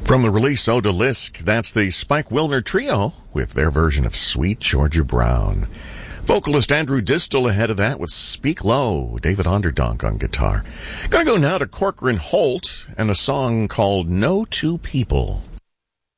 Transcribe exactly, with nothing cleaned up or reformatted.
From the release Odalisque, that's the Spike Wilner Trio with their version of Sweet Georgia Brown. Vocalist Andrew Distel ahead of that with Speak Low, David Onderdonk on guitar. Gonna go now to Corcoran Holt and a song called No Two People.